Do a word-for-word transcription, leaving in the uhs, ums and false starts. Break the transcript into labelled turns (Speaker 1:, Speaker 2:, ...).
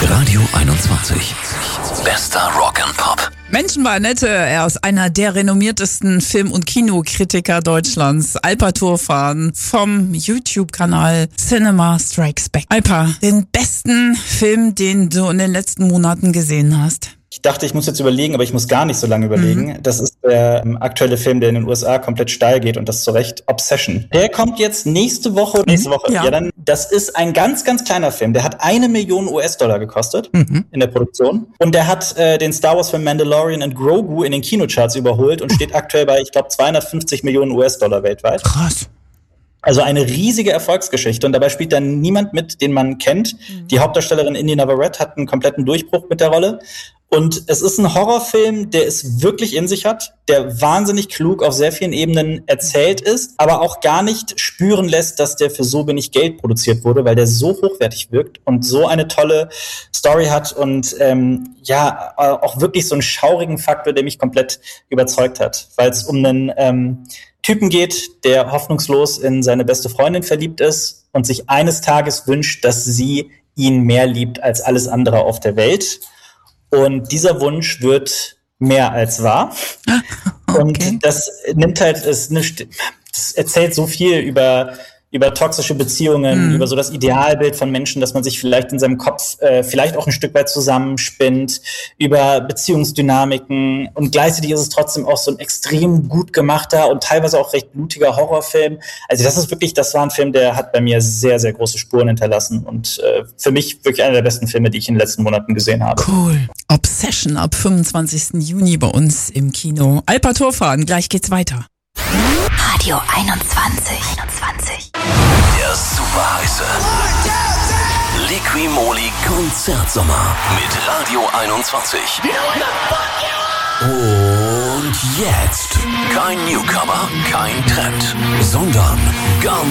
Speaker 1: Radio einundzwanzig. Bester Rock and Pop.
Speaker 2: Menschenbar-Nette, er ist einer der renommiertesten Film- und Kinokritiker Deutschlands. Alpa Turfan vom YouTube-Kanal Cinema Strikes Back. Alpa, den besten Film, den du in den letzten Monaten gesehen hast?
Speaker 3: Ich dachte, ich muss jetzt überlegen, aber ich muss gar nicht so lange überlegen. Mhm. Das ist der ähm, aktuelle Film, der in den U S A komplett steil geht und das zu Recht, Obsession. Der kommt jetzt nächste Woche. Nächste Woche. Ja. ja, dann. Das ist ein ganz, ganz kleiner Film. Der hat eine Million U S-Dollar gekostet mhm. in der Produktion. Und der hat äh, den Star Wars-Film Mandalorian und Grogu in den Kinocharts überholt und steht aktuell bei, ich glaube, zweihundertfünfzig Millionen U S-Dollar weltweit.
Speaker 2: Krass.
Speaker 3: Also eine riesige Erfolgsgeschichte und dabei spielt dann niemand mit, den man kennt. Mhm. Die Hauptdarstellerin Indy Navarrete hat einen kompletten Durchbruch mit der Rolle. Und es ist ein Horrorfilm, der es wirklich in sich hat, der wahnsinnig klug auf sehr vielen Ebenen erzählt ist, aber auch gar nicht spüren lässt, dass der für so wenig Geld produziert wurde, weil der so hochwertig wirkt und so eine tolle Story hat und ähm, ja auch wirklich so einen schaurigen Faktor, der mich komplett überzeugt hat, weil es um einen ähm, Typen geht, der hoffnungslos in seine beste Freundin verliebt ist und sich eines Tages wünscht, dass sie ihn mehr liebt als alles andere auf der Welt. Und dieser Wunsch wird mehr als wahr. Okay. Und das nimmt halt, es das erzählt so viel über über toxische Beziehungen, mhm. über so das Idealbild von Menschen, dass man sich vielleicht in seinem Kopf äh, vielleicht auch ein Stück weit zusammenspinnt, über Beziehungsdynamiken und gleichzeitig ist es trotzdem auch so ein extrem gut gemachter und teilweise auch recht blutiger Horrorfilm. Also das ist wirklich, das war ein Film, der hat bei mir sehr, sehr große Spuren hinterlassen und äh, für mich wirklich einer der besten Filme, die ich in den letzten Monaten gesehen habe.
Speaker 2: Cool. Obsession ab fünfundzwanzigsten Juni bei uns im Kino. Alpa Turfan, gleich geht's weiter.
Speaker 4: Radio einundzwanzig. einundzwanzig.
Speaker 1: Der super heiße Liqui-Moly Konzertsommer mit Radio einundzwanzig. Und jetzt kein Newcomer, kein Trend, sondern gar